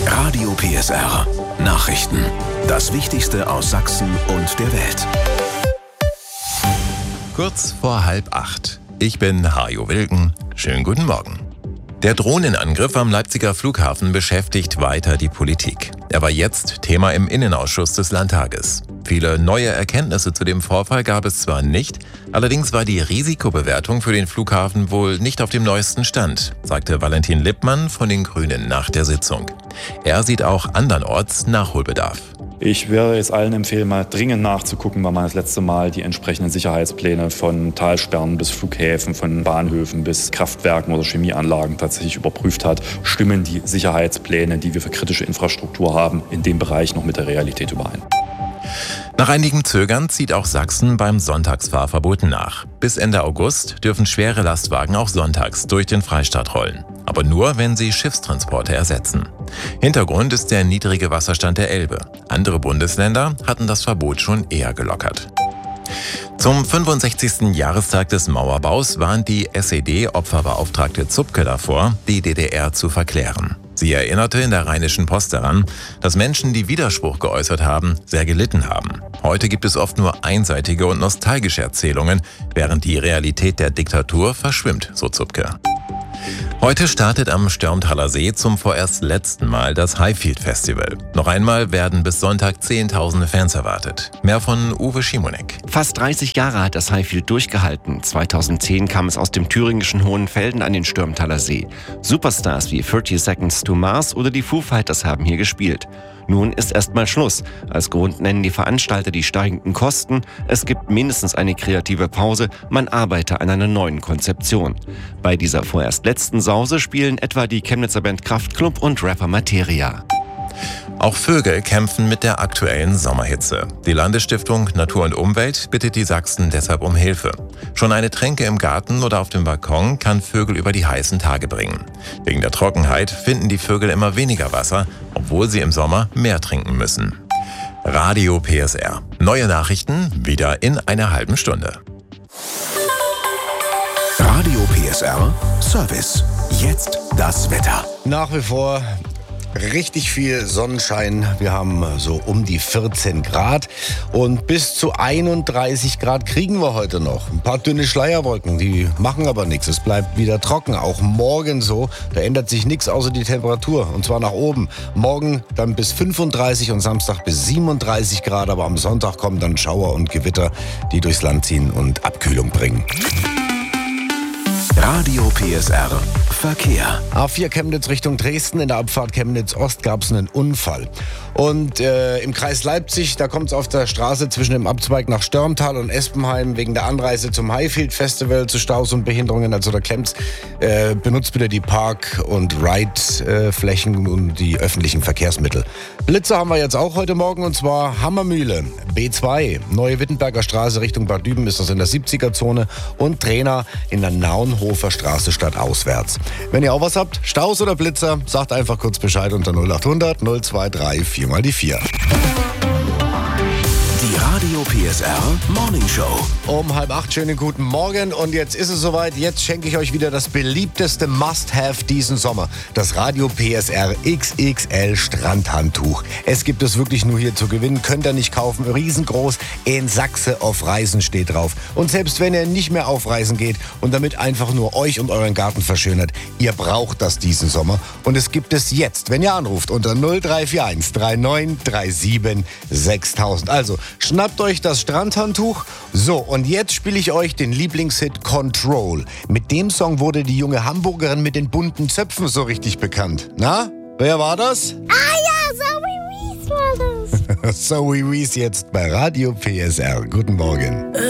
Radio PSR. Nachrichten. Das Wichtigste aus Sachsen und der Welt. Kurz vor 7:30. Ich bin Hajo Wilken. Schönen guten Morgen. Der Drohnenangriff am Leipziger Flughafen beschäftigt weiter die Politik. Er war jetzt Thema im Innenausschuss des Landtages. Viele neue Erkenntnisse zu dem Vorfall gab es zwar nicht, allerdings war die Risikobewertung für den Flughafen wohl nicht auf dem neuesten Stand, sagte Valentin Lippmann von den Grünen nach der Sitzung. Er sieht auch andernorts Nachholbedarf. Ich würde jetzt allen empfehlen, mal dringend nachzugucken, weil man das letzte Mal die entsprechenden Sicherheitspläne von Talsperren bis Flughäfen, von Bahnhöfen bis Kraftwerken oder Chemieanlagen tatsächlich überprüft hat. Stimmen die Sicherheitspläne, die wir für kritische Infrastruktur haben, in dem Bereich noch mit der Realität überein? Nach einigem Zögern zieht auch Sachsen beim Sonntagsfahrverbot nach. Bis Ende August dürfen schwere Lastwagen auch sonntags durch den Freistaat rollen. Aber nur, wenn sie Schiffstransporte ersetzen. Hintergrund ist der niedrige Wasserstand der Elbe. Andere Bundesländer hatten das Verbot schon eher gelockert. Zum 65. Jahrestag des Mauerbaus warnt die SED-Opferbeauftragte Zupke davor, die DDR zu verklären. Sie erinnerte in der Rheinischen Post daran, dass Menschen, die Widerspruch geäußert haben, sehr gelitten haben. Heute gibt es oft nur einseitige und nostalgische Erzählungen, während die Realität der Diktatur verschwimmt, so Zupke. Heute startet am Störmthaler See zum vorerst letzten Mal das Highfield Festival. Noch einmal werden bis Sonntag Zehntausende Fans erwartet. Mehr von Uwe Schimonek. Fast 30 Jahre hat das Highfield durchgehalten. 2010 kam es aus dem thüringischen Hohenfelden an den Störmthaler See. Superstars wie 30 Seconds to Mars oder die Foo Fighters haben hier gespielt. Nun ist erstmal Schluss. Als Grund nennen die Veranstalter die steigenden Kosten. Es gibt mindestens eine kreative Pause. Man arbeite an einer neuen Konzeption. Bei dieser vorerst letzten Sause spielen etwa die Chemnitzer Band Kraftklub und Rapper Materia. Auch Vögel kämpfen mit der aktuellen Sommerhitze. Die Landesstiftung Natur und Umwelt bittet die Sachsen deshalb um Hilfe. Schon eine Tränke im Garten oder auf dem Balkon kann Vögel über die heißen Tage bringen. Wegen der Trockenheit finden die Vögel immer weniger Wasser, obwohl sie im Sommer mehr trinken müssen. Radio PSR. Neue Nachrichten wieder in einer halben Stunde. Radio PSR Service. Jetzt das Wetter. Nach wie vor richtig viel Sonnenschein. Wir haben so um die 14 Grad und bis zu 31 Grad kriegen wir heute noch. Ein paar dünne Schleierwolken, die machen aber nichts. Es bleibt wieder trocken, auch morgen so. Da ändert sich nichts außer die Temperatur und zwar nach oben. Morgen dann bis 35 und Samstag bis 37 Grad, aber am Sonntag kommen dann Schauer und Gewitter, die durchs Land ziehen und Abkühlung bringen. Radio PSR Verkehr. A4 Chemnitz Richtung Dresden, in der Abfahrt Chemnitz-Ost gab es einen Unfall. Und im Kreis Leipzig, da kommt es auf der Straße zwischen dem Abzweig nach Störmtal und Espenheim wegen der Anreise zum Highfield Festival zu Staus und Behinderungen. Also da klemmt's. Benutzt bitte die Park- und Ride-Flächen und die öffentlichen Verkehrsmittel. Blitzer haben wir jetzt auch heute Morgen und zwar Hammermühle, B2, Neue Wittenberger Straße Richtung Bad Düben ist das in der 70er-Zone und Trainer in der Naunhofer Straße stadtauswärts. Wenn ihr auch was habt, Staus oder Blitzer, sagt einfach kurz Bescheid unter 0800 023 4 mal die 4. Die Radio PSR Morning Show. Um 7:30, schönen guten Morgen und jetzt ist es soweit, jetzt schenke ich euch wieder das beliebteste Must-Have diesen Sommer, das Radio PSR XXL Strandhandtuch. Es gibt es wirklich nur hier zu gewinnen, könnt ihr nicht kaufen, riesengroß, in Sachse auf Reisen steht drauf. Und selbst wenn ihr nicht mehr auf Reisen geht und damit einfach nur euch und euren Garten verschönert, ihr braucht das diesen Sommer und es gibt es jetzt, wenn ihr anruft unter 0341 3937 6000. Also schnappt euch das Strandhandtuch. So, und jetzt spiele ich euch den Lieblingshit Control. Mit dem Song wurde die junge Hamburgerin mit den bunten Zöpfen so richtig bekannt. Na, wer war das? Zoe Wees war das. Zoe Wees jetzt bei Radio PSR. Guten Morgen.